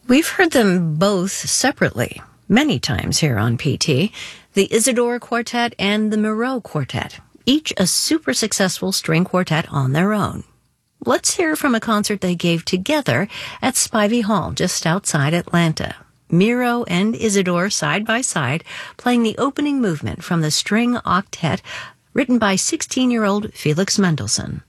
We've heard them both separately many times here on PT, the Isidore Quartet and the Moreau Quartet, each a super successful string quartet on their own. Let's hear from a concert they gave together at Spivey Hall just outside Atlanta. Miro and Isidore side by side playing the opening movement from the string octet written by 16-year-old Felix Mendelssohn.